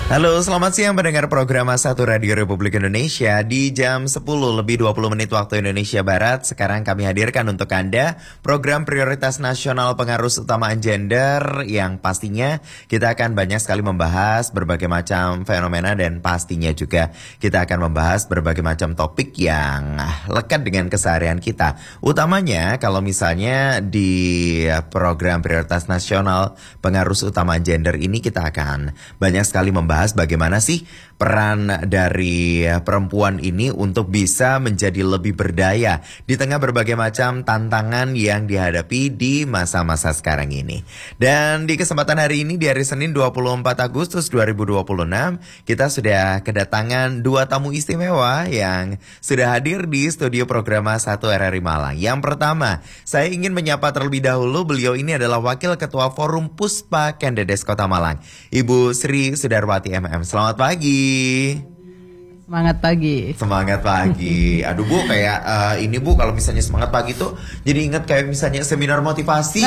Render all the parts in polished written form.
Halo, selamat siang pendengar program Satu Radio Republik Indonesia. Di jam 10 lebih 20 menit waktu Indonesia Barat, sekarang kami hadirkan untuk Anda program prioritas nasional pengarus utamaan gender yang pastinya kita akan banyak sekali membahas berbagai macam fenomena dan pastinya juga kita akan membahas berbagai macam topik yang lekat dengan keseharian kita. Utamanya kalau misalnya di program prioritas nasional pengarus utamaan gender ini kita akan banyak sekali membahas bagaimana sih peran dari perempuan ini untuk bisa menjadi lebih berdaya di tengah berbagai macam tantangan yang dihadapi di masa-masa sekarang ini. Dan di kesempatan hari ini di hari Senin 24 Agustus 2026 kita sudah kedatangan dua tamu istimewa yang sudah hadir di studio program Satu RRI Malang. Yang pertama, saya ingin menyapa terlebih dahulu, beliau ini adalah Wakil Ketua Forum Puspa Kendedes Kota Malang, Ibu Sri Sudarwati MM. Selamat pagi. Semangat pagi. Semangat pagi. Aduh Bu, kayak ini Bu, kalau misalnya semangat pagi tuh jadi ingat kayak misalnya seminar motivasi.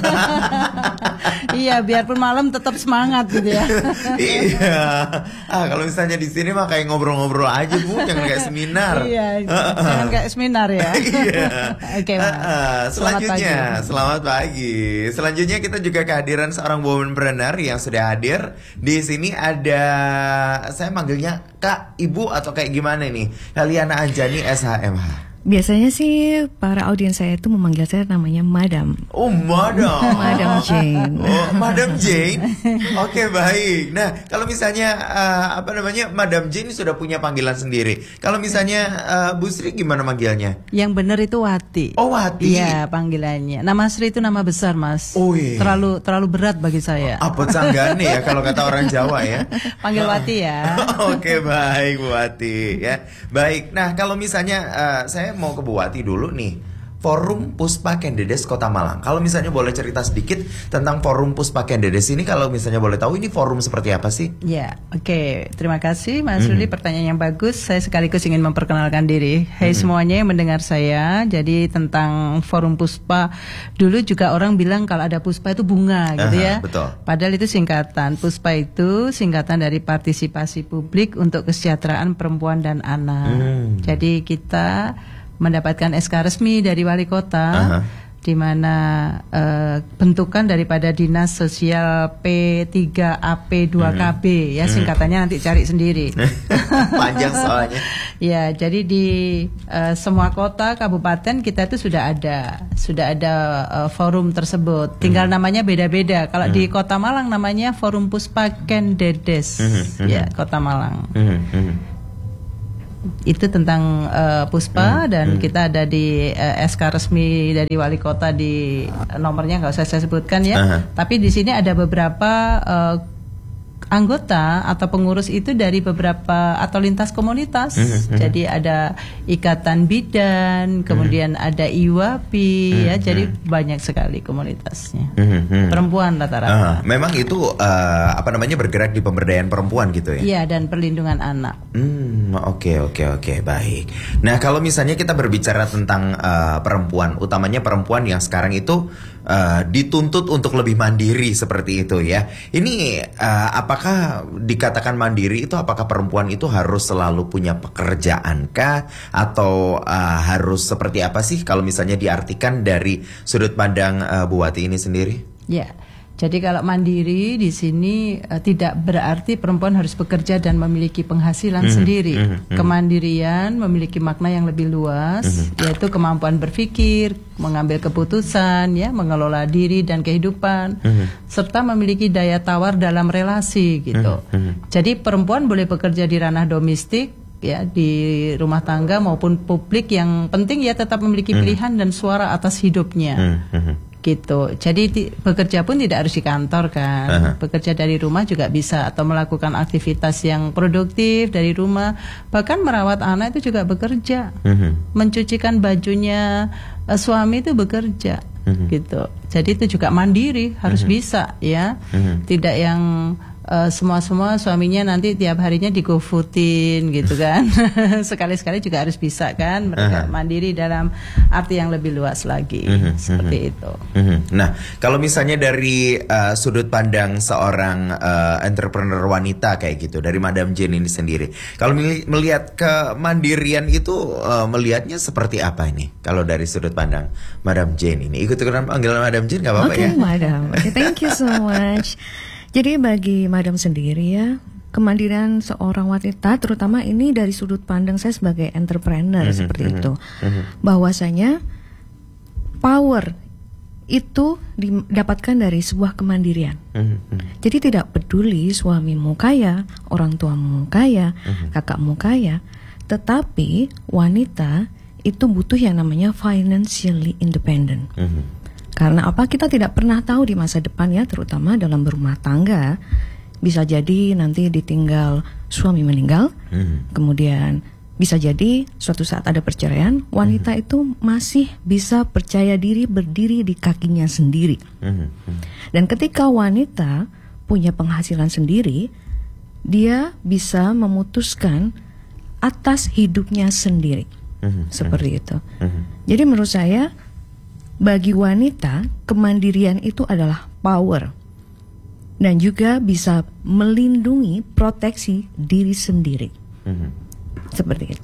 Iya, biarpun malam tetap semangat gitu ya. Iya. Kalau misalnya di sini mah kayak ngobrol-ngobrol aja Bu, jangan kayak seminar. Iya, jangan kayak seminar ya. Iya. Oke, selanjutnya, selamat pagi. Selanjutnya kita juga kehadiran seorang womanpreneur yang sudah hadir. Di sini ada, saya manggilnya Kak, Ibu, atau kayak gimana nih? Heliana Anjani SHMH. Biasanya sih para audiens saya itu memanggil saya namanya Madam. Oh, Madam. Madam Jane. Oh, Madam Jane. Oke, baik. Nah, kalau misalnya Madam Jane sudah punya panggilan sendiri. Kalau misalnya Bu Sri gimana manggilnya? Yang benar itu Wati. Oh, Wati. Iya, panggilannya. Nama Sri itu nama besar, Mas. Oh, iya. Terlalu berat bagi saya. Apa canggane ya kalau kata orang Jawa ya? Panggil Wati ya. Oke, baik Bu Wati ya. Baik. Nah, kalau misalnya saya mau ke Bu Wati dulu nih. Forum Puspa Kendedes Kota Malang. Kalau misalnya boleh cerita sedikit tentang Forum Puspa Kendedes ini, kalau misalnya boleh tahu ini forum seperti apa sih? Ya, oke. Terima kasih Mas Rudi, pertanyaan yang bagus. Saya sekaligus ingin memperkenalkan diri. Hai semuanya yang mendengar saya. Jadi tentang Forum Puspa, dulu juga orang bilang kalau ada Puspa itu bunga gitu ya. Betul. Padahal itu singkatan. Puspa itu singkatan dari Partisipasi Publik untuk Kesejahteraan Perempuan dan Anak. Jadi kita mendapatkan SK resmi dari wali kota, di mana bentukan daripada Dinas Sosial P3AP2KB ya, singkatannya nanti cari sendiri. Panjang soalnya. Ya, jadi di semua kota kabupaten kita itu sudah ada forum tersebut. Tinggal namanya beda-beda. Kalau di Kota Malang namanya Forum Puspa Kendedes, ya Kota Malang. Itu tentang Puspa dan kita ada di SK resmi dari wali kota, di nomornya nggak usah saya sebutkan ya. Tapi di sini ada beberapa anggota atau pengurus itu dari beberapa atau lintas komunitas. Jadi ada Ikatan Bidan, kemudian ada IWAPI ya. Jadi banyak sekali komunitasnya. Perempuan rata-rata. Memang itu bergerak di pemberdayaan perempuan gitu ya. Iya, dan perlindungan anak. Oke, baik. Nah, kalau misalnya kita berbicara tentang perempuan, utamanya perempuan yang sekarang itu dituntut untuk lebih mandiri seperti itu ya. Ini apakah dikatakan mandiri itu, apakah perempuan itu harus selalu punya pekerjaan kah, atau harus seperti apa sih kalau misalnya diartikan dari sudut pandang Bu Wati ini sendiri? Ya. Jadi kalau mandiri di sini tidak berarti perempuan harus bekerja dan memiliki penghasilan sendiri. Kemandirian memiliki makna yang lebih luas, yaitu kemampuan berpikir, mengambil keputusan, ya, mengelola diri dan kehidupan, serta memiliki daya tawar dalam relasi gitu. Jadi perempuan boleh bekerja di ranah domestik, ya, di rumah tangga maupun publik. Yang penting ya tetap memiliki pilihan dan suara atas hidupnya. Gitu. Jadi bekerja pun tidak harus di kantor kan. Bekerja dari rumah juga bisa, atau melakukan aktivitas yang produktif dari rumah. Bahkan merawat anak itu juga bekerja. Mencucikan bajunya suami itu bekerja. Gitu. Jadi itu juga mandiri, harus bisa ya. Tidak yang semua suaminya nanti tiap harinya di GoFoodin gitu kan. Sekali-sekali juga harus bisa kan mereka mandiri dalam arti yang lebih luas lagi seperti itu. Nah, kalau misalnya dari sudut pandang seorang entrepreneur wanita kayak gitu, dari Madam Jane ini sendiri, kalau melihat kemandirian itu melihatnya seperti apa ini? Kalau dari sudut pandang Madam Jane ini, ikut-ikutan panggilan Madam Jane nggak apa-apa ya? Oke, Madam. Okay, thank you so much. Jadi bagi Madam sendiri ya, kemandirian seorang wanita, terutama ini dari sudut pandang saya sebagai entrepreneur seperti itu, bahwasanya power itu didapatkan dari sebuah kemandirian. Jadi tidak peduli suamimu kaya, orang tuamu kaya, kakakmu kaya, tetapi wanita itu butuh yang namanya financially independent. Karena apa? Kita tidak pernah tahu di masa depan ya, terutama dalam berumah tangga. Bisa jadi nanti ditinggal suami meninggal, kemudian bisa jadi suatu saat ada perceraian, wanita itu masih bisa percaya diri berdiri di kakinya sendiri. Dan ketika wanita punya penghasilan sendiri, dia bisa memutuskan atas hidupnya sendiri. Seperti itu. Jadi menurut saya, bagi wanita, kemandirian itu adalah power dan juga bisa melindungi, proteksi diri sendiri. Seperti itu.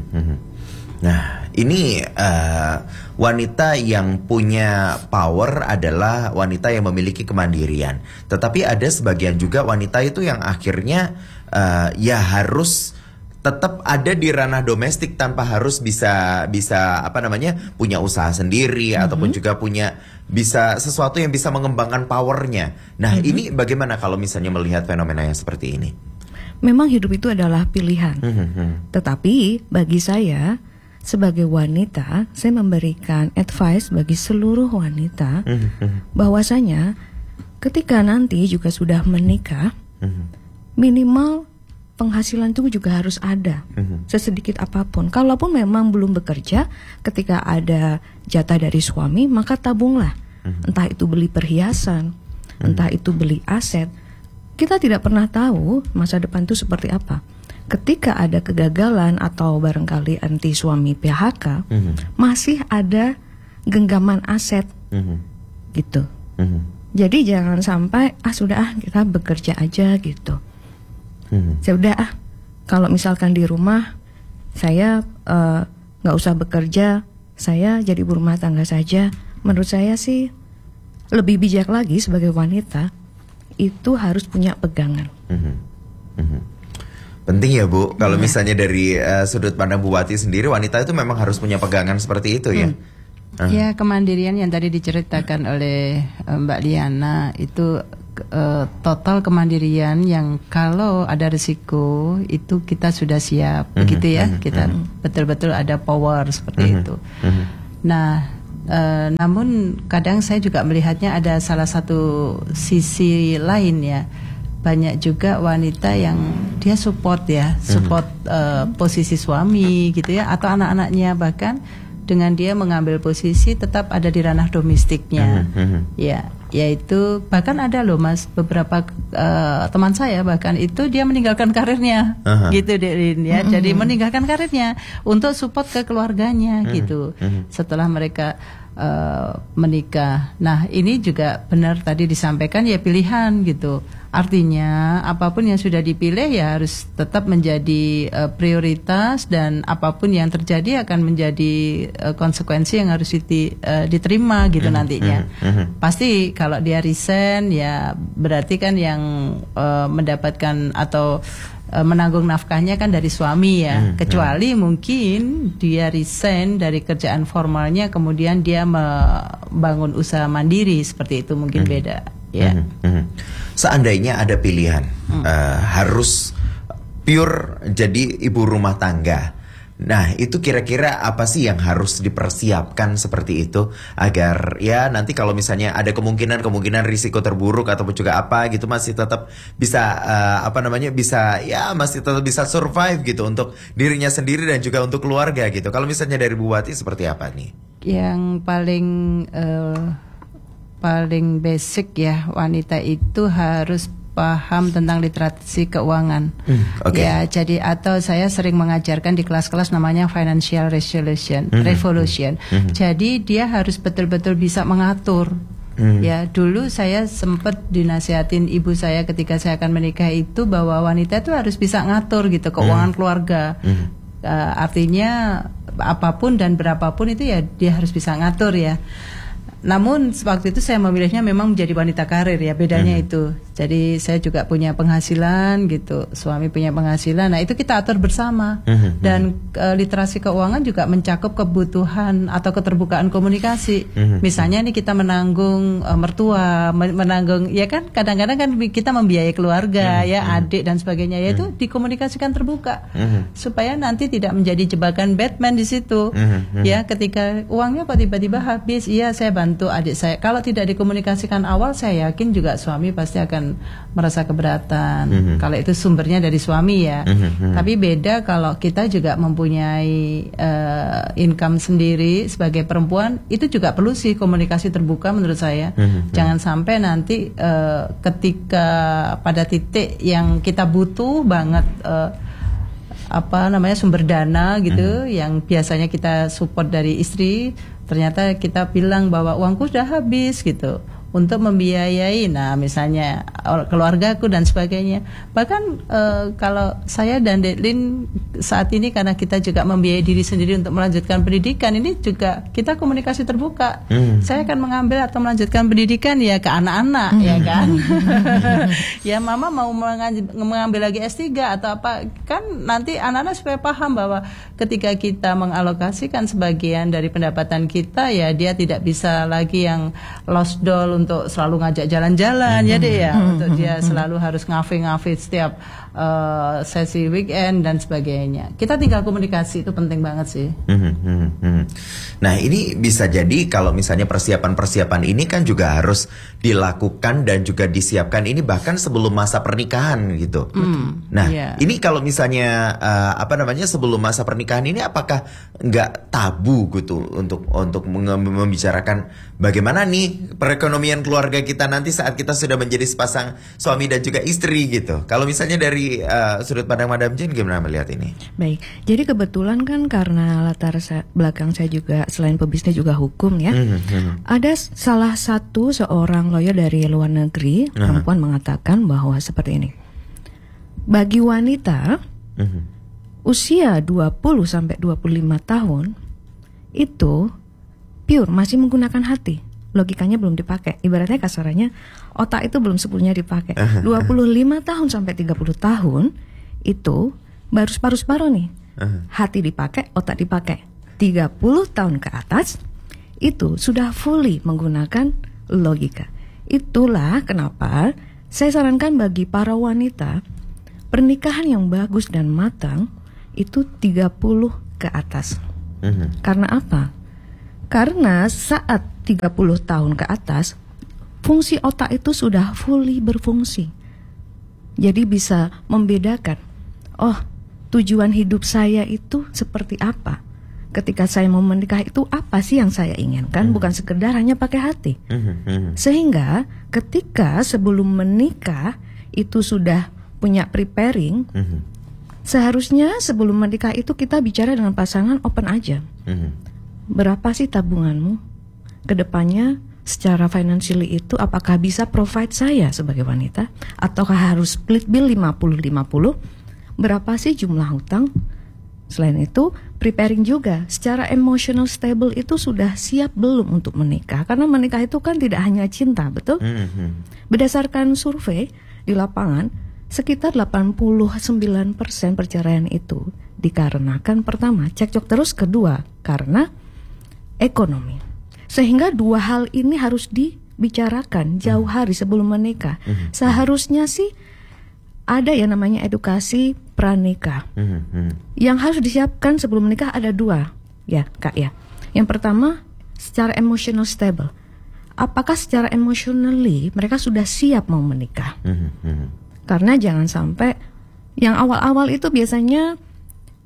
Nah, ini wanita yang punya power adalah wanita yang memiliki kemandirian. Tetapi ada sebagian juga wanita itu yang akhirnya ya harus tetap ada di ranah domestik tanpa harus bisa punya usaha sendiri ataupun juga punya bisa sesuatu yang bisa mengembangkan powernya. Nah, ini bagaimana kalau misalnya melihat fenomena yang seperti ini? Memang hidup itu adalah pilihan. Tetapi bagi saya sebagai wanita, saya memberikan advice bagi seluruh wanita bahwasanya ketika nanti juga sudah menikah, minimal penghasilan itu juga harus ada, sesedikit apapun. Kalaupun memang belum bekerja, ketika ada jatah dari suami, maka tabunglah. Entah itu beli perhiasan, entah itu beli aset. Kita tidak pernah tahu masa depan itu seperti apa. Ketika ada kegagalan atau barangkali anti suami PHK, masih ada genggaman aset, gitu. Jadi jangan sampai sudah kita bekerja aja gitu. Sudah kalau misalkan di rumah saya nggak usah bekerja, saya jadi ibu rumah tangga saja. Menurut saya sih lebih bijak lagi sebagai wanita itu harus punya pegangan. Penting ya Bu, kalau misalnya dari sudut pandang Bu Wati sendiri, wanita itu memang harus punya pegangan seperti itu ya. Ya, kemandirian yang tadi diceritakan oleh Mbak Liana itu total kemandirian yang kalau ada risiko itu kita sudah siap, begitu ya. Kita betul-betul ada power seperti itu. Nah, namun kadang saya juga melihatnya ada salah satu sisi lain ya. Banyak juga wanita yang dia support ya, posisi suami gitu ya, atau anak-anaknya, bahkan dengan dia mengambil posisi tetap ada di ranah domestiknya. Ya, yaitu bahkan ada loh Mas, beberapa teman saya bahkan itu dia meninggalkan karirnya, gitu Derin ya. Jadi meninggalkan karirnya untuk support ke keluarganya gitu. Setelah mereka menikah. Nah, ini juga benar tadi disampaikan ya, pilihan gitu. Artinya apapun yang sudah dipilih ya harus tetap menjadi prioritas, dan apapun yang terjadi akan menjadi konsekuensi yang harus diterima gitu nantinya. Pasti kalau dia resign ya berarti kan yang mendapatkan atau menanggung nafkahnya kan dari suami ya. Kecuali mungkin dia resign dari kerjaan formalnya kemudian dia membangun usaha mandiri, seperti itu mungkin beda. Ya. Seandainya ada pilihan harus pure jadi ibu rumah tangga, nah itu kira-kira apa sih yang harus dipersiapkan seperti itu agar ya nanti kalau misalnya ada kemungkinan risiko terburuk ataupun juga apa gitu masih tetap bisa masih tetap bisa survive gitu untuk dirinya sendiri dan juga untuk keluarga gitu. Kalau misalnya dari Bu Wati seperti apa nih? Yang paling basic ya, wanita itu harus paham tentang literasi keuangan. Ya, jadi atau saya sering mengajarkan di kelas-kelas namanya financial revolution. Jadi dia harus betul-betul bisa mengatur. Ya, dulu saya sempat dinasihatin ibu saya ketika saya akan menikah itu bahwa wanita itu harus bisa ngatur gitu keuangan keluarga. Artinya apapun dan berapapun itu ya dia harus bisa ngatur ya. Namun waktu itu saya memilihnya memang menjadi wanita karir ya, bedanya itu. Jadi saya juga punya penghasilan gitu, suami punya penghasilan. Nah itu kita atur bersama. Dan literasi keuangan juga mencakup kebutuhan atau keterbukaan komunikasi. Misalnya nih kita menanggung mertua, menanggung ya kan kadang-kadang kan kita membiayai keluarga ya, adik dan sebagainya. Ya itu dikomunikasikan terbuka supaya nanti tidak menjadi jebakan Batman di situ. Ya ketika uangnya kok tiba-tiba habis, iya saya bantu adik saya. Kalau tidak dikomunikasikan awal, saya yakin juga suami pasti akan merasa keberatan. Kalau itu sumbernya dari suami ya. Tapi beda kalau kita juga mempunyai income sendiri sebagai perempuan, itu juga perlu sih komunikasi terbuka menurut saya. Jangan sampai nanti ketika pada titik yang kita butuh banget sumber dana gitu, yang biasanya kita support dari istri, ternyata kita bilang bahwa uangku sudah habis gitu untuk membiayai, nah misalnya keluargaku dan sebagainya. Bahkan kalau saya dan Detlin saat ini karena kita juga membiayai diri sendiri untuk melanjutkan pendidikan, ini juga kita komunikasi terbuka. Saya akan mengambil atau melanjutkan pendidikan ya ke anak-anak ya kan. Ya mama mau mengambil lagi S3 atau apa, kan nanti anak-anak supaya paham bahwa ketika kita mengalokasikan sebagian dari pendapatan kita ya dia tidak bisa lagi yang lost doll untuk selalu ngajak jalan-jalan ya deh ya, untuk dia selalu harus ngafe-ngafe setiap sesi weekend dan sebagainya. Kita tinggal komunikasi, itu penting banget sih. Nah ini bisa jadi kalau misalnya persiapan-persiapan ini kan juga harus dilakukan dan juga disiapkan ini bahkan sebelum masa pernikahan gitu. Nah ini kalau misalnya sebelum masa pernikahan ini apakah nggak tabu gitu untuk membicarakan bagaimana nih perekonomian keluarga kita nanti saat kita sudah menjadi sepasang suami dan juga istri gitu. Kalau misalnya dari sudut pandang Madam Jane gimana melihat ini? Baik, jadi kebetulan kan karena latar belakang saya juga selain pebisnis juga hukum ya. Ada salah satu seorang lawyer dari luar negeri perempuan mengatakan bahwa seperti ini. Bagi wanita usia 20 sampai 25 tahun itu pure masih menggunakan hati. Logikanya belum dipakai. Ibaratnya kasarannya otak itu belum sepenuhnya dipakai. 25 tahun sampai 30 tahun itu baru separuh-separuh nih. Hati dipakai, otak dipakai. 30 tahun ke atas itu sudah fully menggunakan logika. Itulah kenapa saya sarankan bagi para wanita pernikahan yang bagus dan matang itu 30 ke atas. Karena apa? Karena saat 30 tahun ke atas, fungsi otak itu sudah fully berfungsi. Jadi bisa membedakan, oh tujuan hidup saya itu seperti apa. Ketika saya mau menikah itu apa sih yang saya inginkan, bukan sekedar hanya pakai hati. Sehingga ketika sebelum menikah itu sudah punya preparing, seharusnya sebelum menikah itu kita bicara dengan pasangan open aja. Berapa sih tabunganmu? Kedepannya secara financially itu apakah bisa provide saya sebagai wanita? Ataukah harus split bill 50-50? Berapa sih jumlah hutang? Selain itu, preparing juga secara emotional stable itu sudah siap belum untuk menikah? Karena menikah itu kan tidak hanya cinta, betul? Berdasarkan survei di lapangan, sekitar 89% perceraian itu dikarenakan pertama, cekcok terus, kedua, karena ekonomi. Sehingga dua hal ini harus dibicarakan jauh hari sebelum menikah. Seharusnya sih ada yang namanya edukasi pranikah. Yang harus disiapkan sebelum menikah ada dua, ya Kak ya. Yang pertama, secara emotional stable. Apakah secara emotionally mereka sudah siap mau menikah? Karena jangan sampai yang awal-awal itu biasanya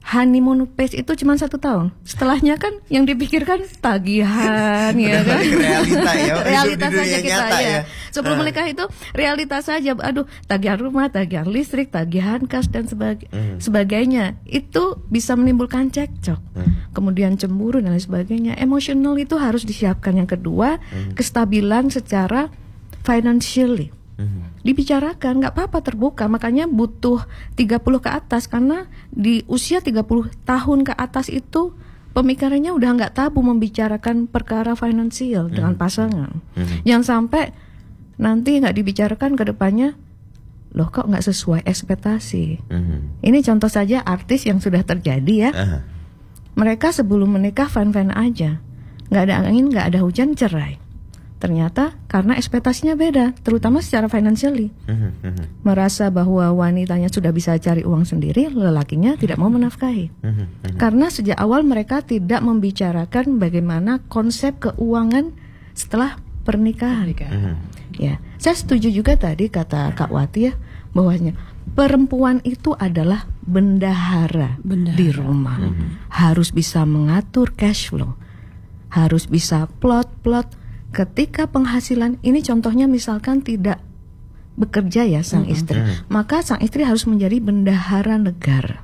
honeymoon phase itu cuma 1 tahun. Setelahnya kan yang dipikirkan tagihan, ya kan? Realita ya, Realitas hidup di saja dunia kita nyata ya. Sebelum menikah itu realitas saja. Aduh, tagihan rumah, tagihan listrik, tagihan kas dan sebagainya. Itu bisa menimbulkan cekcok. Kemudian cemburu dan lain sebagainya. Emosional itu harus disiapkan. Yang kedua, kestabilan secara financially. Dibicarakan, nggak apa-apa, terbuka. Makanya butuh 30 ke atas, karena di usia 30 tahun ke atas itu pemikirannya udah nggak tabu membicarakan perkara finansial dengan pasangan. Jangan sampai nanti nggak dibicarakan ke depannya, loh kok nggak sesuai ekspektasi. Ini contoh saja artis yang sudah terjadi ya. Mereka sebelum menikah fine-fine aja, nggak ada angin, nggak ada hujan, cerai. Ternyata karena ekspektasinya beda, terutama secara financially. Merasa bahwa wanitanya sudah bisa cari uang sendiri, lelakinya tidak mau menafkahi. Karena sejak awal mereka tidak membicarakan bagaimana konsep keuangan setelah pernikahan. Ya, saya setuju juga tadi kata Kak Wati ya, bahwasanya perempuan itu adalah bendahara di rumah. Harus bisa mengatur cash flow, harus bisa plot. Ketika penghasilan ini contohnya misalkan tidak bekerja ya sang istri, maka sang istri harus menjadi bendahara negara.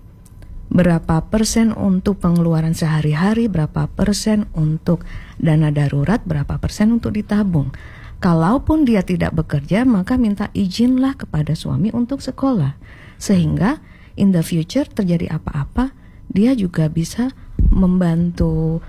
Berapa persen untuk pengeluaran sehari-hari, berapa persen untuk dana darurat, berapa persen untuk ditabung. Kalaupun dia tidak bekerja, maka minta izinlah kepada suami untuk sekolah, sehingga in the future terjadi apa-apa, dia juga bisa membantu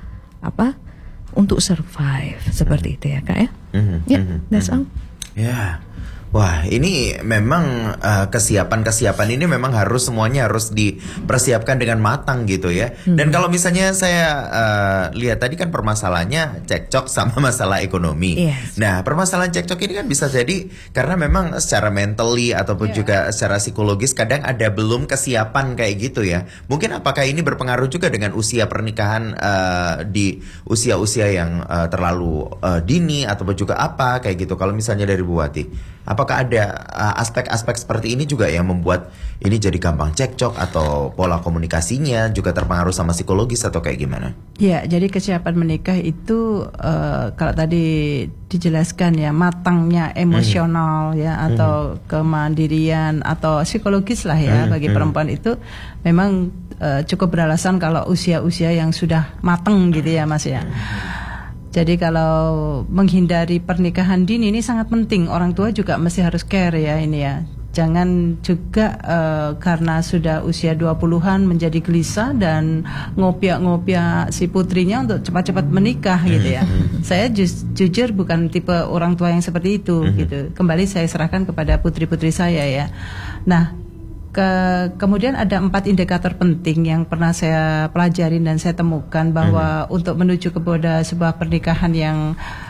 untuk survive, seperti itu ya Kak ya. Ya, that's all. Ya. Wah, ini memang kesiapan ini memang semuanya harus dipersiapkan dengan matang gitu ya. Dan kalau misalnya saya lihat tadi kan permasalahannya cekcok sama masalah ekonomi. Yes. Nah, permasalahan cekcok ini kan bisa jadi karena memang secara mentally ataupun juga secara psikologis kadang ada belum kesiapan kayak gitu ya. Mungkin apakah ini berpengaruh juga dengan usia pernikahan di usia-usia yang terlalu dini ataupun juga apa kayak gitu. Kalau misalnya dari Bu Wati, apakah ada aspek-aspek seperti ini juga yang membuat ini jadi gampang cekcok atau pola komunikasinya juga terpengaruh sama psikologis atau kayak gimana? Ya, jadi kesiapan menikah itu kalau tadi dijelaskan ya, matangnya emosional ya, atau kemandirian atau psikologis lah ya, bagi perempuan itu memang cukup beralasan kalau usia-usia yang sudah matang gitu ya Mas ya. Jadi kalau menghindari pernikahan dini ini sangat penting. Orang tua juga mesti harus care ya ini ya. Jangan juga karena sudah usia 20-an menjadi gelisah dan ngopiak-ngopiak si putrinya untuk cepat-cepat menikah gitu ya. Saya jujur bukan tipe orang tua yang seperti itu gitu. Kembali saya serahkan kepada putri-putri saya ya. Nah, kemudian ada 4 indikator penting yang pernah saya pelajarin dan saya temukan bahwa untuk menuju kepada sebuah pernikahan yang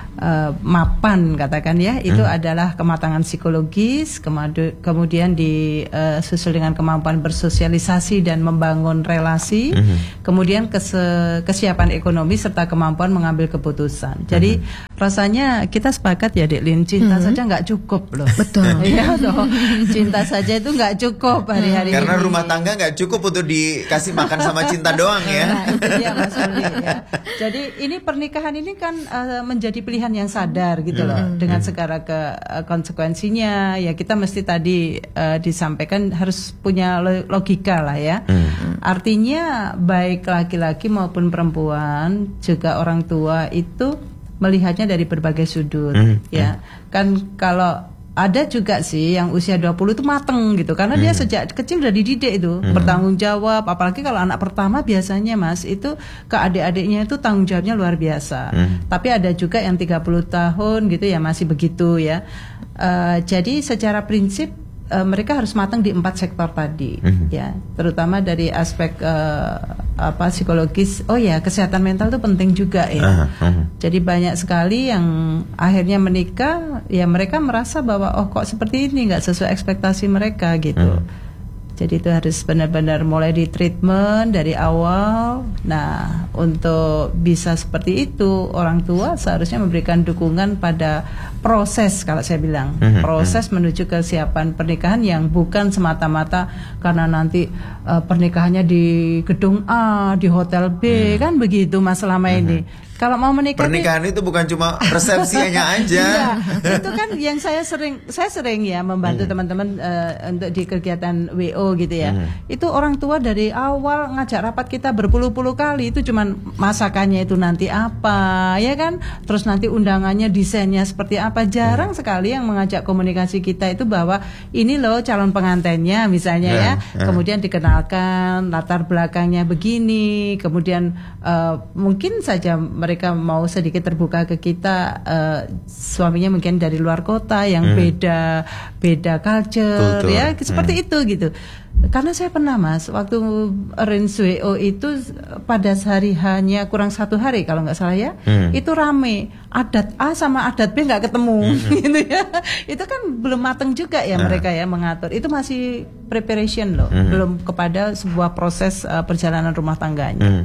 mapan katakan ya, itu adalah kematangan psikologis, kemudian disusul dengan kemampuan bersosialisasi dan membangun relasi, kemudian kesiapan ekonomi serta kemampuan mengambil keputusan. Jadi rasanya kita sepakat ya Dek Lin, cinta saja nggak cukup loh. Betul. Iya toh, cinta saja itu nggak cukup hari-hari karena ini. rumah tangga nggak cukup untuk dikasih makan sama cinta doang ya. Nah, itu dia Mas Oli ya. Jadi ini pernikahan ini kan menjadi pilihan yang sadar gitu loh, dengan segala konsekuensinya ya. Kita mesti tadi disampaikan harus punya logika lah ya. Artinya baik laki-laki maupun perempuan, juga orang tua itu melihatnya dari berbagai sudut ya. Kan kalau ada juga sih yang usia 20 itu mateng gitu, karena dia sejak kecil udah dididik itu bertanggung jawab. Apalagi kalau anak pertama biasanya Mas, itu ke adik-adiknya itu tanggung jawabnya luar biasa. Tapi ada juga yang 30 tahun gitu ya masih begitu ya. Jadi secara prinsip mereka harus matang di 4 sektor tadi ya, terutama dari aspek psikologis. Oh ya, kesehatan mental itu penting juga ya. Jadi banyak sekali yang akhirnya menikah ya, mereka merasa bahwa oh kok seperti ini, nggak sesuai ekspektasi mereka gitu. Jadi itu harus benar-benar mulai di treatment dari awal. Nah, untuk bisa seperti itu, orang tua seharusnya memberikan dukungan pada proses, kalau saya bilang, proses menuju kesiapan pernikahan yang bukan semata-mata karena nanti pernikahannya di gedung A, di hotel B, kan begitu Mas selama ini. Kalau mau menikah, pernikahan itu bukan cuma resepsinya aja. Iya, itu kan yang saya sering ya membantu teman-teman untuk di kegiatan WO gitu ya. Itu orang tua dari awal ngajak rapat kita berpuluh-puluh kali, itu cuman masakannya itu nanti apa, ya kan? Terus nanti undangannya desainnya seperti apa. Jarang sekali yang mengajak komunikasi kita itu bahwa ini loh calon pengantinnya misalnya ya. Kemudian dikenalkan latar belakangnya begini, kemudian mungkin saja mereka mau sedikit terbuka ke kita, suaminya mungkin dari luar kota yang beda culture. Kultur. Ya seperti itu gitu. Karena saya pernah Mas waktu arrange WO itu pada hari hanya kurang 1 hari kalau nggak salah ya, itu rame adat A sama adat B nggak ketemu gitu ya. Itu kan belum matang juga ya mereka ya mengatur. Itu masih preparation loh, belum kepada sebuah proses perjalanan rumah tangganya.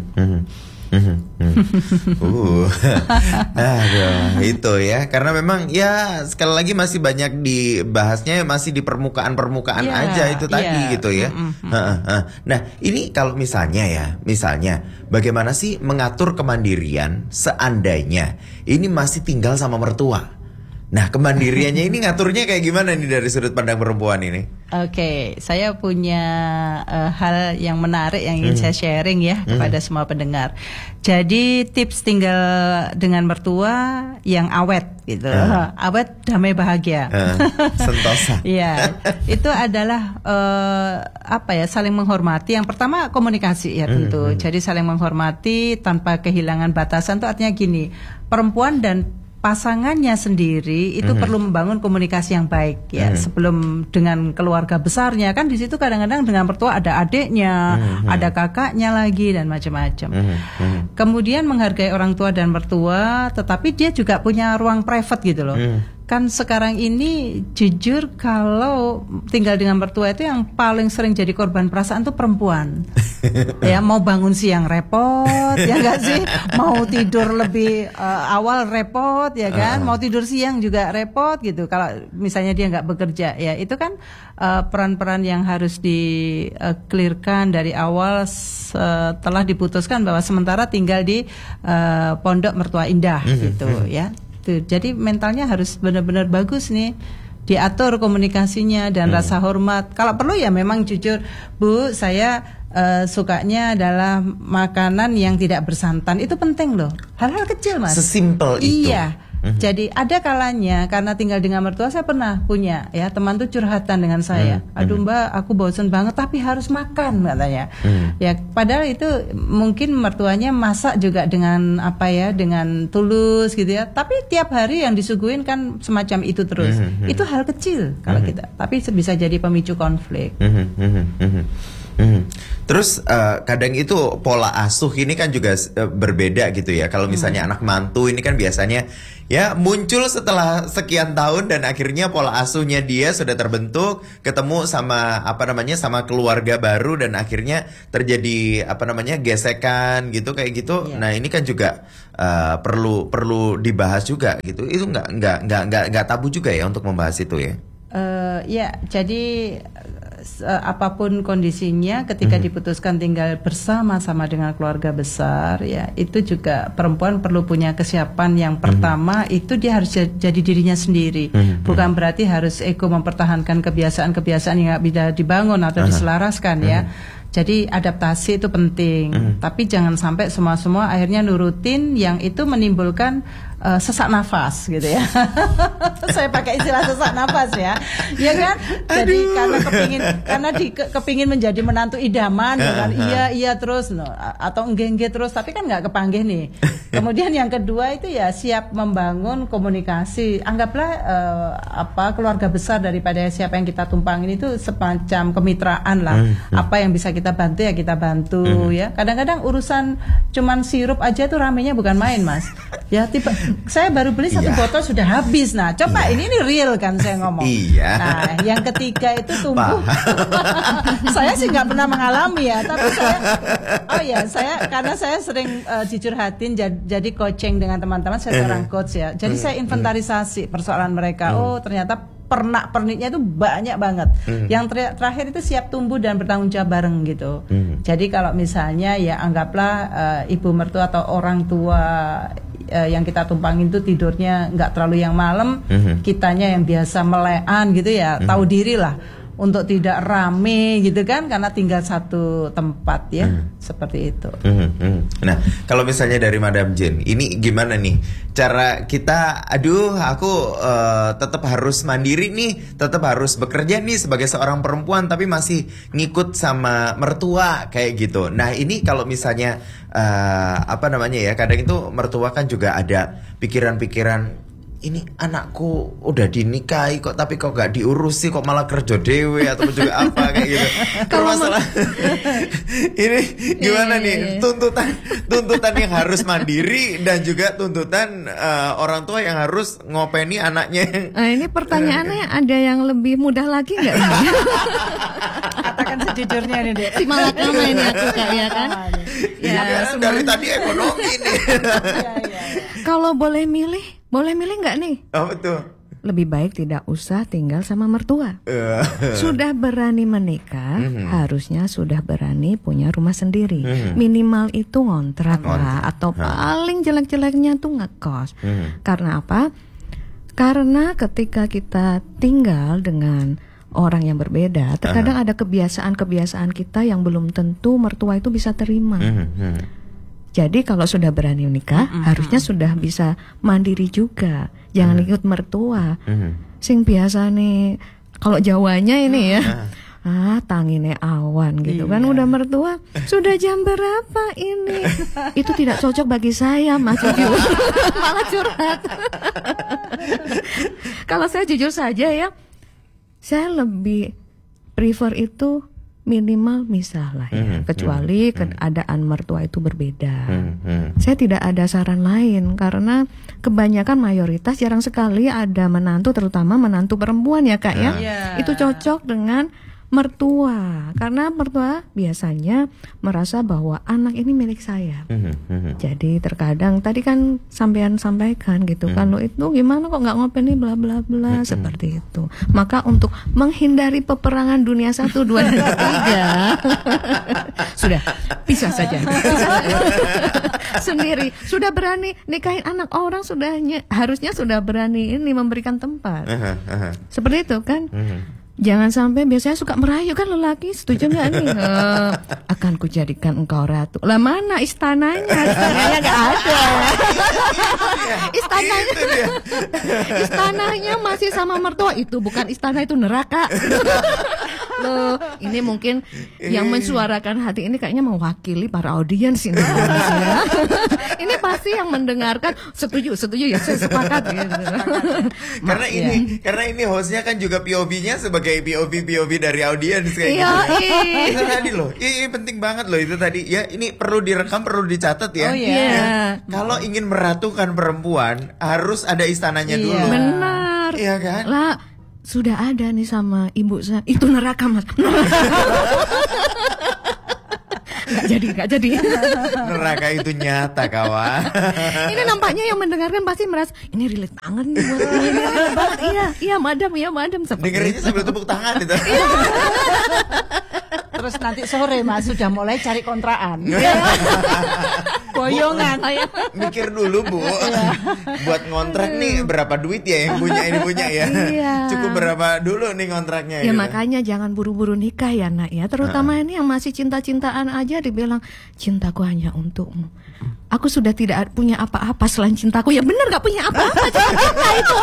Itu ya, karena memang ya sekali lagi masih banyak dibahasnya, masih di permukaan aja itu tadi gitu ya. Nah ini kalau misalnya bagaimana sih mengatur kemandirian seandainya ini masih tinggal sama mertua? Nah kemandiriannya ini ngaturnya kayak gimana nih dari sudut pandang perempuan ini? Oke, saya punya hal yang menarik yang ingin saya sharing ya kepada semua pendengar. Jadi tips tinggal dengan mertua yang awet gitu, awet damai bahagia, sentosa. Iya, itu adalah saling menghormati. Yang pertama komunikasi ya tentu. Jadi saling menghormati tanpa kehilangan batasan itu artinya gini, perempuan dan pasangannya sendiri itu perlu membangun komunikasi yang baik ya sebelum dengan keluarga besarnya, kan di situ kadang-kadang dengan mertua ada adiknya, ada kakaknya lagi dan macam-macam. Kemudian menghargai orang tua dan mertua, tetapi dia juga punya ruang private gitu loh. Kan sekarang ini jujur kalau tinggal dengan mertua itu yang paling sering jadi korban perasaan tuh perempuan. Ya mau bangun siang repot ya enggak sih? Mau tidur lebih awal repot ya kan? Mau tidur siang juga repot gitu. Kalau misalnya dia enggak bekerja ya itu kan peran-peran yang harus di clearkan dari awal setelah diputuskan bahwa sementara tinggal di Pondok Mertua Indah gitu ya. Jadi mentalnya harus benar-benar bagus nih, diatur komunikasinya dan rasa hormat. Kalau perlu ya memang jujur, Bu, saya sukanya adalah makanan yang tidak bersantan. Itu penting loh, hal-hal kecil Mas. Sesimpel itu. Iya. Jadi ada kalanya karena tinggal dengan mertua, saya pernah punya ya teman tuh curhatan dengan saya. Aduh Mbak, aku bosan banget tapi harus makan katanya. Ya padahal itu mungkin mertuanya masak juga dengan dengan tulus gitu ya. Tapi tiap hari yang disuguhin kan semacam itu terus. Itu hal kecil kalau kita. Tapi bisa jadi pemicu konflik. Terus kadang itu pola asuh ini kan juga berbeda gitu ya. Kalau misalnya anak mantu ini kan biasanya ya muncul setelah sekian tahun dan akhirnya pola asuhnya dia sudah terbentuk, ketemu sama sama keluarga baru dan akhirnya terjadi gesekan gitu kayak gitu. Yeah. Nah ini kan juga perlu dibahas juga gitu. Itu nggak tabu juga ya untuk membahas itu ya. Jadi apapun kondisinya ketika diputuskan tinggal bersama-sama dengan keluarga besar ya, itu juga perempuan perlu punya kesiapan yang pertama itu dia harus jadi dirinya sendiri. Bukan berarti harus ego mempertahankan kebiasaan-kebiasaan yang nggak bisa dibangun atau diselaraskan ya. Jadi adaptasi itu penting, tapi jangan sampai semua akhirnya nurutin yang itu menimbulkan sesak nafas gitu ya. Saya pakai istilah sesak nafas ya, ya kan? Jadi karena kepingin menjadi menantu idaman, ya kan? Iya terus, atau enggak terus, tapi kan nggak kepanggih nih. Kemudian yang kedua itu ya siap membangun komunikasi. Anggaplah keluarga besar daripada siapa yang kita tumpangin itu semacam kemitraan lah. Apa yang bisa kita bantu ya kita bantu ya. Kadang-kadang urusan cuman sirup aja tuh ramenya bukan main Mas. Ya saya baru beli 1 botol sudah habis. Nah, coba ini real kan saya ngomong. Iya. Nah, yang ketiga itu tumbuh. Saya sih nggak pernah mengalami ya, tapi karena saya sering dicurhatin jadi coaching dengan teman-teman, saya seorang coach ya. Jadi saya inventarisasi persoalan mereka. Oh, ternyata pernik-perniknya itu banyak banget. Yang terakhir itu siap tumbuh dan bertanggung jawab bareng gitu. Jadi kalau misalnya ya anggaplah ibu mertua atau orang tua yang kita tumpangin itu tidurnya nggak terlalu yang malam, kitanya yang biasa melean gitu ya, tahu diri lah untuk tidak rame gitu kan, karena tinggal satu tempat ya, seperti itu. Nah, kalau misalnya dari Madam Jane, ini gimana nih cara kita? Aku tetap harus mandiri nih, tetap harus bekerja nih sebagai seorang perempuan, tapi masih ngikut sama mertua kayak gitu. Nah, ini kalau misalnya kadang itu mertua kan juga ada pikiran-pikiran, ini anakku udah dinikahi kok, tapi kok gak diurusi, kok malah kerja dewe atau juga apa kayak gitu. Permasalahan ini gimana nih tuntutan yang harus mandiri dan juga tuntutan orang tua yang harus ngopeni anaknya. Ini pertanyaannya ada yang lebih mudah lagi nggak? Katakan sejujurnya nih Dek. Si malakama ini aku ya kan. Ya, dari tadi ekonomi nih. Kalau boleh milih nggak nih? Oh, betul. Lebih baik tidak usah tinggal sama mertua. Sudah berani menikah, harusnya sudah berani punya rumah sendiri. Minimal itu ngontrak lah, atau paling jelek-jeleknya tuh ngekos. Karena apa? Karena ketika kita tinggal dengan orang yang berbeda, terkadang ada kebiasaan-kebiasaan kita yang belum tentu mertua itu bisa terima. Jadi kalau sudah berani menikah, harusnya sudah bisa mandiri juga. Jangan ikut mertua. Sing biasa nih, kalau Jawanya ini ya, tangine awan gitu kan, udah mertua. Sudah jam berapa ini? Itu tidak cocok bagi saya, Mas Jujur. Malah curhat. Kalau saya jujur saja ya, saya lebih prefer itu minimal misah lah ya, kecuali keadaan mertua itu berbeda. Saya tidak ada saran lain, karena kebanyakan mayoritas jarang sekali ada menantu, terutama menantu perempuan ya Kak ya. Itu cocok dengan mertua, karena mertua biasanya merasa bahwa anak ini milik saya. Jadi terkadang tadi kan sampean sampaikan gitu kan, lo itu gimana kok nggak ngopeni bla bla bla seperti itu. Maka untuk menghindari peperangan dunia 1, 2, dan 3 sudah pisah saja. Sendiri sudah berani nikahin anak orang, harusnya sudah berani ini memberikan tempat. Seperti itu kan. Jangan sampai, biasanya suka merayu kan lelaki, setuju nggak nih? Akan kujadikan engkau ratu. Lah mana istananya? Istananya nggak ada. Istananya masih sama mertua. Itu bukan istana, itu neraka. Loh, ini mungkin yang mensuarakan hati ini kayaknya mewakili para audiens ini. Ini pasti yang mendengarkan setuju ya, saya sepakat gitu. Karena ini hostnya kan juga POV-nya sebagai POV dari audiens kayak gitu. Itu tadi loh, ini penting banget loh itu tadi. Ya, ini perlu direkam, perlu dicatat ya. Kalau ingin meratukan perempuan harus ada istananya dulu. Benar. Iya kan? Lah, sudah ada nih sama ibu saya. Itu neraka, Mas. Nggak jadi. Neraka itu nyata, kawan. Ini nampaknya yang mendengarkan pasti merasa ini relate banget nih buat ini relate banget. Iya, madam. Dengerinnya sambil tepuk tangan itu. Terus nanti sore Mas sudah mulai cari kontrakan. Boyongan. Mikir dulu Bu, buat ngontrak nih berapa duit ya yang punya ya. Cukup berapa dulu nih kontraknya. Ya gitu. Makanya jangan buru-buru nikah ya Nak ya. Terutama ini yang masih cinta-cintaan aja dibilang cintaku hanya untukmu. Aku sudah tidak punya apa-apa selain cintaku. Ya benar gak punya apa-apa cinta itu.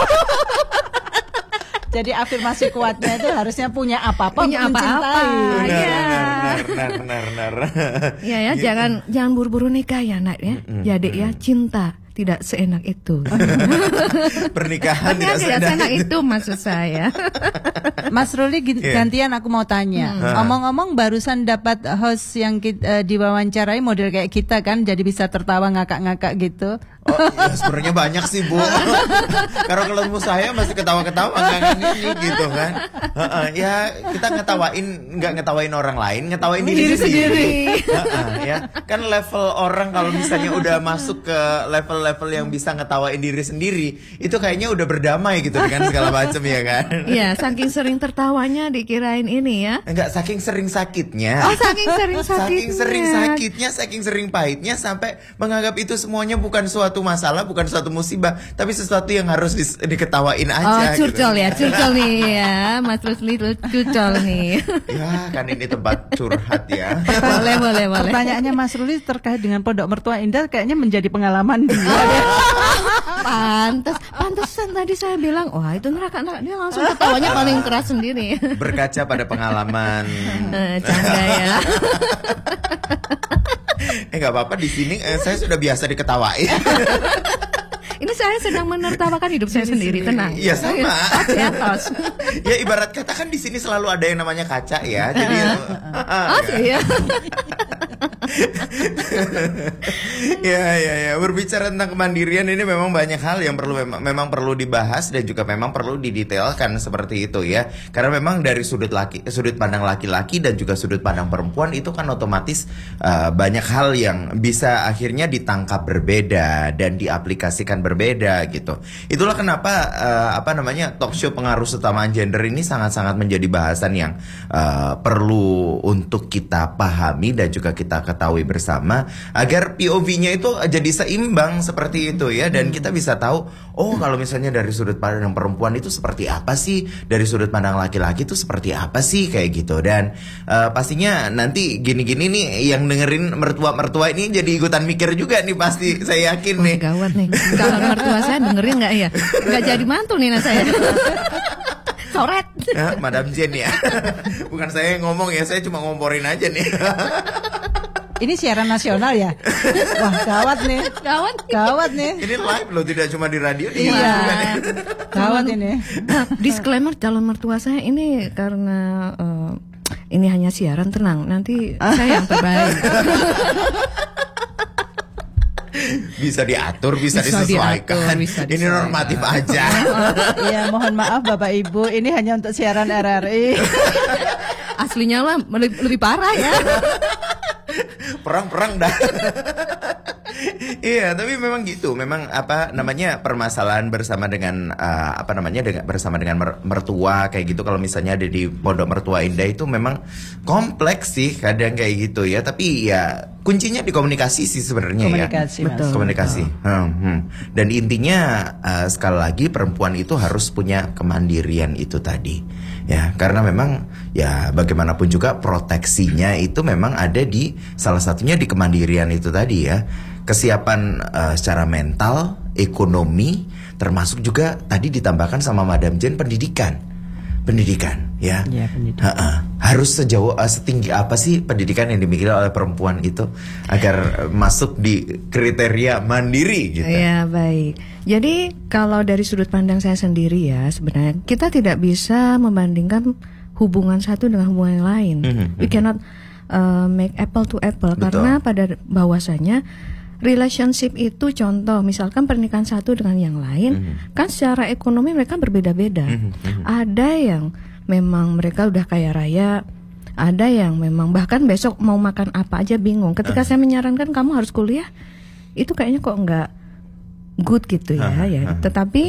Jadi afirmasi kuatnya itu harusnya punya apa-apa, punya apa-apa. Benar. Ya, jangan buru-buru nikah ya Nak ya. Jadi ya cinta tidak seenak itu. Pernikahan Tidak seenak itu maksud saya. Mas Ruli gantian aku mau tanya. Omong-omong barusan dapat host yang diwawancarai model kayak kita kan, jadi bisa tertawa ngakak-ngakak gitu. Oh, ya sebenarnya banyak sih Bu. Karena ketemu saya masih ketawa-ketawa nggak ini gitu kan. Ya kita nggak ngetawain orang lain, ngetawain diri sendiri. Ya kan level orang kalau misalnya udah masuk ke level-level yang bisa ngetawain diri sendiri, itu kayaknya udah berdamai gitu dengan segala macam ya kan. Iya, saking sering tertawanya dikirain ini ya. Enggak, saking sering sakitnya. Oh, saking sering sakitnya. Saking sering sakitnya, saking sering pahitnya sampai menganggap itu semuanya bukan suatu masalah, bukan suatu musibah, tapi sesuatu yang harus diketawain aja. Oh, curcol gitu. ya, curcol nih ya, Mas Rusli curcol nih. Ya, kan ini tempat curhat ya. boleh. Pertanyaannya Mas Ruli terkait dengan Pondok Mertua Indah kayaknya menjadi pengalaman dia. Pantesan tadi saya bilang, wah itu neraka, dia langsung ketawanya paling keras sendiri. Berkaca pada pengalaman. Canda ya. Nggak apa-apa, di sini saya sudah biasa diketawain. Ini saya sedang menertawakan hidup saya sendiri, tenang. Iya sama. Tos. Ya ibarat kata kan di sini selalu ada yang namanya kaca ya. Jadi iya. Ya. Berbicara tentang kemandirian ini memang banyak hal yang memang perlu dibahas dan juga memang perlu didetailkan seperti itu ya. Karena memang dari sudut pandang laki-laki dan juga sudut pandang perempuan itu kan otomatis banyak hal yang bisa akhirnya ditangkap berbeda dan diaplikasikan berbeda gitu. Itulah kenapa talk show pengaruh utamaan gender ini sangat-sangat menjadi bahasan yang perlu untuk kita pahami dan juga kita ketahui bersama agar POV-nya itu jadi seimbang seperti itu ya, dan kita bisa tahu kalau misalnya dari sudut pandang perempuan itu seperti apa sih, dari sudut pandang laki-laki itu seperti apa sih kayak gitu. Dan pastinya nanti gini-gini nih yang dengerin mertua ini jadi ikutan mikir juga nih pasti, saya yakin nih. Gawat nih. Kalau mertua saya dengerin nggak ya? Nggak jadi mantul nih saya. Coret. Madam Jen ya. Bukan saya yang ngomong ya, saya cuma ngomporin aja nih. Ini siaran nasional ya? Wah, gawat nih. Gawat nih. Ini live loh, tidak cuma di radio. Iya. Gawat ini. Disclaimer, calon mertua saya ini karena ini hanya siaran, tenang. Nanti saya yang terbaik. Bisa diatur, bisa disesuaikan. Ini normatif aja. Iya, mohon maaf Bapak Ibu, ini hanya untuk siaran RRI. Aslinya lah lebih parah ya. Perang dah. Iya, tapi memang gitu. Memang permasalahan bersama dengan bersama dengan mertua kayak gitu. Kalau misalnya ada di Pondok Mertua Indah itu memang kompleks sih kadang kayak gitu ya. Tapi ya kuncinya di komunikasi sih sebenarnya ya. Betul. Komunikasi. Dan intinya sekali lagi perempuan itu harus punya kemandirian itu tadi. Ya, karena memang ya bagaimanapun juga proteksinya itu memang ada di salah satunya di kemandirian itu tadi ya. Kesiapan secara mental, ekonomi, termasuk juga tadi ditambahkan sama Madam Jen pendidikan ya. Iya, pendidikan. Harus setinggi apa sih pendidikan yang dimiliki oleh perempuan itu agar masuk di kriteria mandiri gitu. Iya, baik. Jadi kalau dari sudut pandang saya sendiri ya, sebenarnya kita tidak bisa membandingkan hubungan satu dengan hubungan yang lain. We cannot make apple to apple. Betul. Karena pada bahwasanya relationship itu contoh, misalkan pernikahan satu dengan yang lain, kan secara ekonomi mereka berbeda-beda. Ada yang memang mereka udah kaya raya, ada yang memang bahkan besok mau makan apa aja bingung. Ketika saya menyarankan kamu harus kuliah, itu kayaknya kok nggak good gitu ya. Tetapi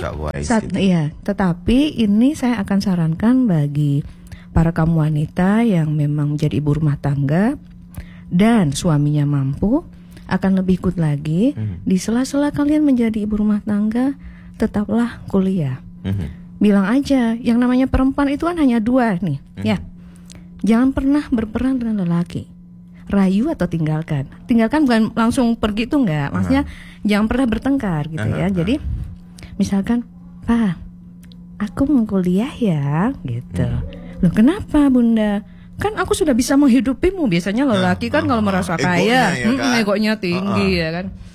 tetapi ini saya akan sarankan bagi para kaum wanita yang memang menjadi ibu rumah tangga dan suaminya mampu, akan lebih good lagi. Di sela-sela kalian menjadi ibu rumah tangga, tetaplah kuliah. Bilang aja, yang namanya perempuan itu kan hanya dua nih, ya. Jangan pernah berperang dengan lelaki. Rayu atau tinggalkan. Tinggalkan bukan langsung pergi itu enggak. Maksudnya jangan pernah bertengkar gitu ya. Jadi misalkan, "Pak, aku mau kuliah ya," gitu. "Loh, kenapa, Bunda?" "Kan aku sudah bisa menghidupimu." Biasanya lelaki kan kalau merasa kaya, egonya tinggi ya kan.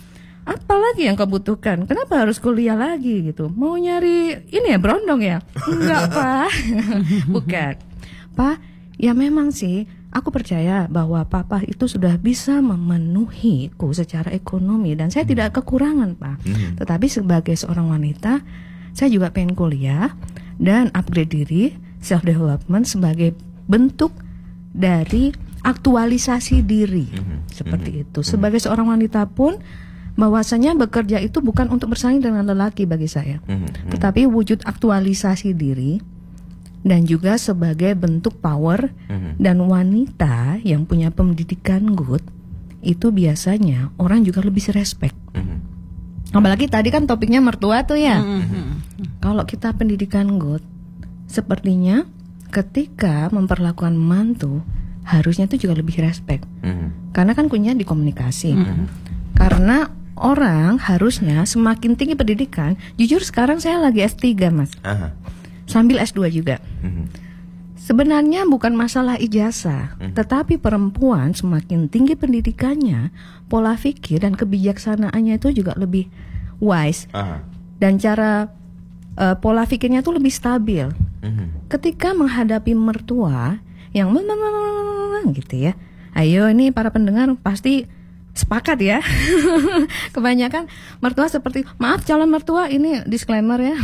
apalagi yang kau butuhkan? Kenapa harus kuliah lagi gitu? Mau nyari ini ya berondong ya? Enggak, Pak. Bukan. Pak, ya memang sih aku percaya bahwa Papa itu sudah bisa memenuhiku secara ekonomi dan saya tidak kekurangan, Pak. Tetapi sebagai seorang wanita, saya juga pengen kuliah dan upgrade diri, self development sebagai bentuk dari aktualisasi diri. Seperti itu. Sebagai seorang wanita pun bahwasanya bekerja itu bukan untuk bersaing dengan lelaki bagi saya, tetapi wujud aktualisasi diri dan juga sebagai bentuk power. Dan wanita yang punya pendidikan good itu biasanya orang juga lebih respect. Apalagi tadi kan topiknya mertua tuh ya. Kalau kita pendidikan good, sepertinya ketika memperlakukan mantu harusnya itu juga lebih respect. Karena kan kuncinya di komunikasi. Karena orang harusnya semakin tinggi pendidikan. Jujur sekarang saya lagi S3 Mas, sambil S2 juga. Sebenarnya bukan masalah ijazah, tetapi perempuan semakin tinggi pendidikannya, pola pikir dan kebijaksanaannya itu juga lebih wise. Dan cara pola pikirnya itu lebih stabil. Ketika menghadapi mertua yang gitu ya. Ayo ini para pendengar pasti sepakat ya. Kebanyakan mertua seperti, maaf calon mertua, ini disclaimer ya.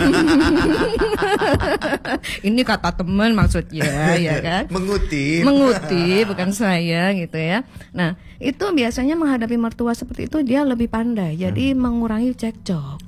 Ini kata teman maksudnya ya kan. Mengutip bukan saya gitu ya. Nah, itu biasanya menghadapi mertua seperti itu dia lebih pandai. Jadi mengurangi cekcok.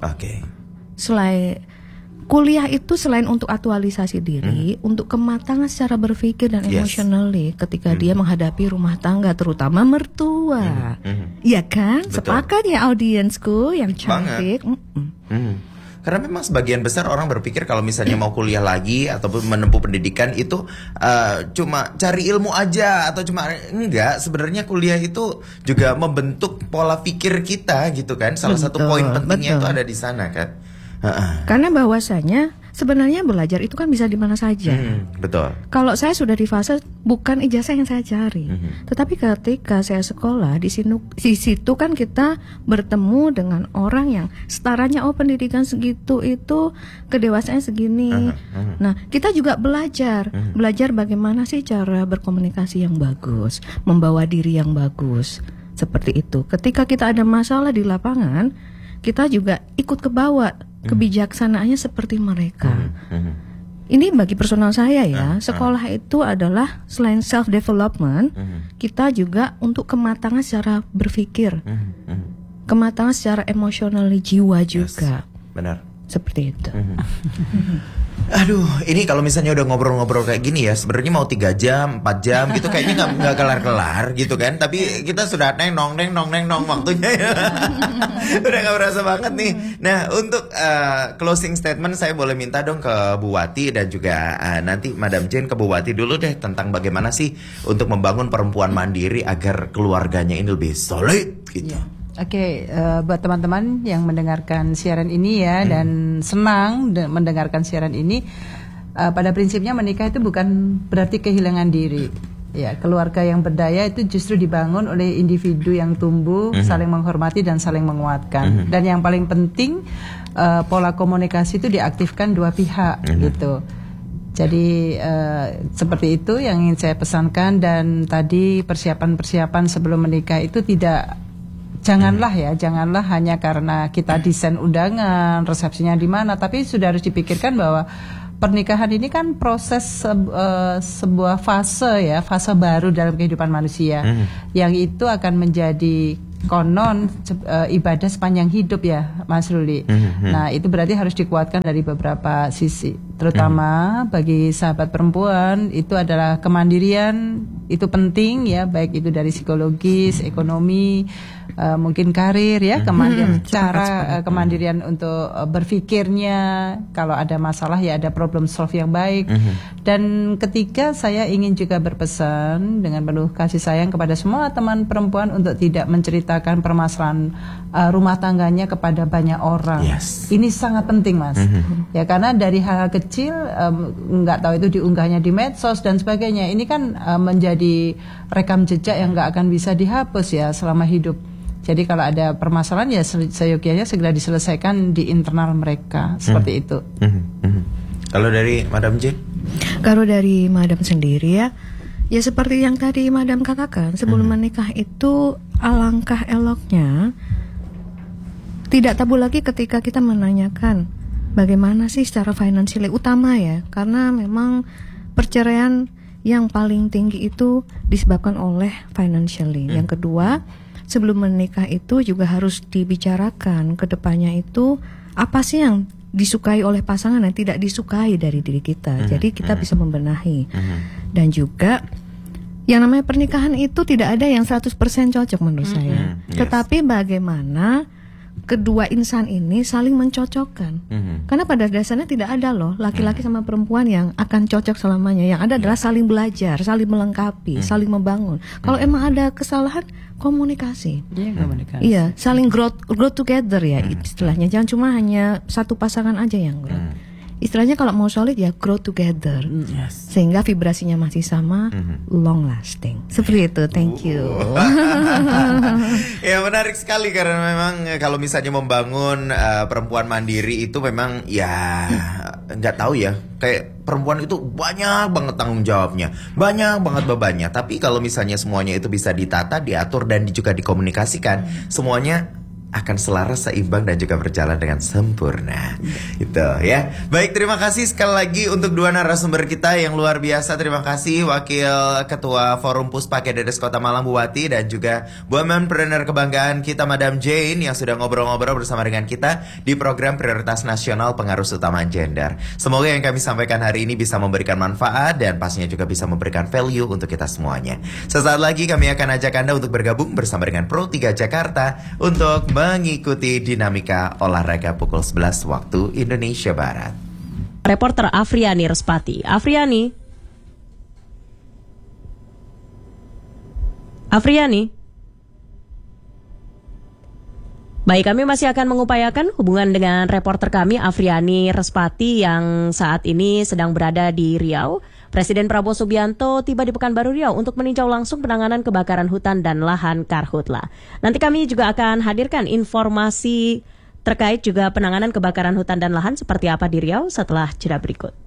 Kuliah itu selain untuk aktualisasi diri, untuk kematangan secara berpikir dan emotionally ketika dia menghadapi rumah tangga, terutama mertua. Ya kan? Betul. Sepakat ya audiensku yang cantik. Karena memang sebagian besar orang berpikir kalau misalnya mau kuliah lagi ataupun menempuh pendidikan itu cuma cari ilmu aja atau cuma enggak. Sebenarnya kuliah itu juga membentuk pola pikir kita gitu kan. Salah satu poin pentingnya itu ada di sana kan. Karena bahwasanya sebenarnya belajar itu kan bisa di mana saja. Betul. Kalau saya sudah di fase bukan ijazah yang saya cari, tetapi ketika saya sekolah di situ kan kita bertemu dengan orang yang setaranya pendidikan segitu itu kedewasaan segini. Nah, kita juga belajar bagaimana sih cara berkomunikasi yang bagus, membawa diri yang bagus. Seperti itu. Ketika kita ada masalah di lapangan, kita juga ikut ke bawah. Kebijaksanaannya seperti mereka. Ini bagi personal saya ya. Sekolah itu adalah selain self development, kita juga untuk kematangan secara berpikir, kematangan secara emosional jiwa juga. Benar. Seperti itu. Aduh, ini kalau misalnya udah ngobrol-ngobrol kayak gini ya, sebenarnya mau 3 jam, 4 jam gitu kayaknya nggak kelar-kelar gitu kan. Tapi kita sudah neng nong waktunya ya. Udah nggak berasa banget nih. Nah, untuk closing statement saya boleh minta dong ke Bu Wati dan juga nanti Madam Jane ke Bu Wati dulu deh tentang bagaimana sih untuk membangun perempuan mandiri agar keluarganya ini lebih solid gitu. Oke, buat teman-teman yang mendengarkan siaran ini ya dan senang mendengarkan siaran ini, pada prinsipnya menikah itu bukan berarti kehilangan diri. Ya, keluarga yang berdaya itu justru dibangun oleh individu yang tumbuh, saling menghormati dan saling menguatkan. Dan yang paling penting pola komunikasi itu diaktifkan dua pihak gitu. Jadi seperti itu yang ingin saya pesankan. Dan tadi persiapan sebelum menikah itu janganlah hanya karena kita desain undangan, resepsinya di mana, tapi sudah harus dipikirkan bahwa pernikahan ini kan proses sebuah fase baru dalam kehidupan manusia, yang itu akan menjadi konon ibadah sepanjang hidup ya, Mas Ruli. Nah, itu berarti harus dikuatkan dari beberapa sisi, terutama bagi sahabat perempuan itu adalah kemandirian, itu penting ya, baik itu dari psikologis, ekonomi, mungkin karir ya, kemandirian untuk berpikirnya, kalau ada masalah ya ada problem solve yang baik. Dan ketiga, saya ingin juga berpesan dengan penuh kasih sayang kepada semua teman perempuan untuk tidak menceritakan permasalahan rumah tangganya kepada banyak orang. Ini sangat penting, Mas. Ya, karena dari hal-hal kecil, nggak tahu itu diunggahnya di medsos dan sebagainya, ini kan menjadi rekam jejak yang nggak akan bisa dihapus ya selama hidup. Jadi kalau ada permasalahan ya seyogianya segera diselesaikan di internal mereka, seperti itu. Kalau dari Madam Jane? Kalau dari Madam sendiri ya seperti yang tadi Madam katakan, sebelum menikah itu alangkah eloknya tidak tabu lagi ketika kita menanyakan bagaimana sih secara finansial, utama ya, karena memang perceraian yang paling tinggi itu disebabkan oleh financially. Yang kedua, sebelum menikah itu juga harus dibicarakan ke depannya itu apa sih yang disukai oleh pasangan dan tidak disukai dari diri kita. Jadi kita bisa membenahi. Dan juga yang namanya pernikahan itu tidak ada yang 100% cocok menurut saya. Tetapi bagaimana kedua insan ini saling mencocokkan. Karena pada dasarnya tidak ada loh laki-laki sama perempuan yang akan cocok selamanya. Yang ada adalah saling belajar, saling melengkapi, saling membangun. Kalau emang ada kesalahan, komunikasi. Iya, saling grow together ya istilahnya. Jangan cuma hanya satu pasangan aja yang grow. Istilahnya kalau mau solid ya grow together. Sehingga vibrasinya masih sama, long lasting. Seperti itu, thank you. Ya menarik sekali karena memang kalau misalnya membangun perempuan mandiri itu memang ya nggak tahu ya, kayak perempuan itu banyak banget tanggung jawabnya, banyak banget bebannya. Tapi kalau misalnya semuanya itu bisa ditata, diatur dan juga dikomunikasikan, semuanya akan selaras, seimbang dan juga berjalan dengan sempurna. Itu ya. Baik, terima kasih sekali lagi untuk dua narasumber kita yang luar biasa. Terima kasih Wakil Ketua Forum Puspa Kededes Kota Malang Bu Wati dan juga womanpreneur kebanggaan kita Madam Jane yang sudah ngobrol-ngobrol bersama dengan kita di program Prioritas Nasional Pengarus Utama Gender. Semoga yang kami sampaikan hari ini bisa memberikan manfaat dan pastinya juga bisa memberikan value untuk kita semuanya. Sesaat lagi kami akan ajak Anda untuk bergabung bersama dengan Pro 3 Jakarta untuk mengikuti dinamika olahraga pukul 11 waktu Indonesia Barat. Reporter Afriani Respati. Afriani. Baik, kami masih akan mengupayakan hubungan dengan reporter kami Afriani Respati yang saat ini sedang berada di Riau. Presiden Prabowo Subianto tiba di Pekanbaru Riau untuk meninjau langsung penanganan kebakaran hutan dan lahan Karhutla. Nanti kami juga akan hadirkan informasi terkait juga penanganan kebakaran hutan dan lahan seperti apa di Riau setelah jeda berikut.